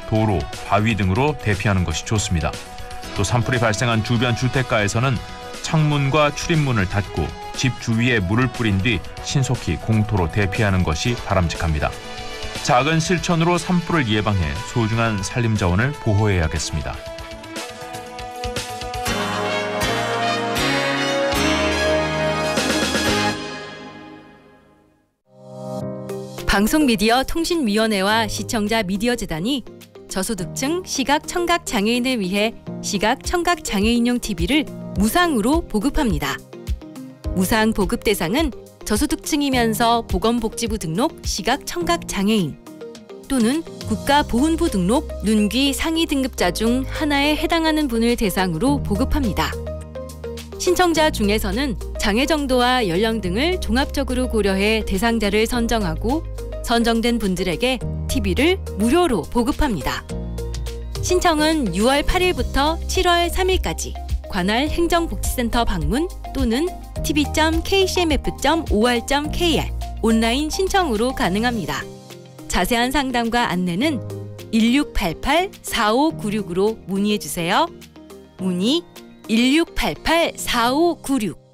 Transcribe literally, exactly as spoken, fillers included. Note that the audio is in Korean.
도로, 바위 등으로 대피하는 것이 좋습니다. 또 산불이 발생한 주변 주택가에서는 창문과 출입문을 닫고 집 주위에 물을 뿌린 뒤 신속히 공터로 대피하는 것이 바람직합니다. 작은 실천으로 산불을 예방해 소중한 산림자원을 보호해야겠습니다. 방송미디어통신위원회와 시청자 미디어재단이 저소득층 시각-청각 장애인을 위해 시각-청각 장애인용 티비를 무상으로 보급합니다. 무상 보급 대상은 저소득층이면서 보건복지부 등록 시각-청각 장애인 또는 국가보훈부 등록 눈귀 상위 등급자 중 하나에 해당하는 분을 대상으로 보급합니다. 신청자 중에서는 장애 정도와 연령 등을 종합적으로 고려해 대상자를 선정하고 선정된 분들에게 티비를 무료로 보급합니다. 신청은 유월 팔일부터 칠월 삼일까지 관할 행정복지센터 방문 또는 티비 점 케이씨엠에프 점 오알 점 케이알 온라인 신청으로 가능합니다. 자세한 상담과 안내는 일육팔팔 사오구육으로 문의해 주세요. 문의 일육팔팔 사오구육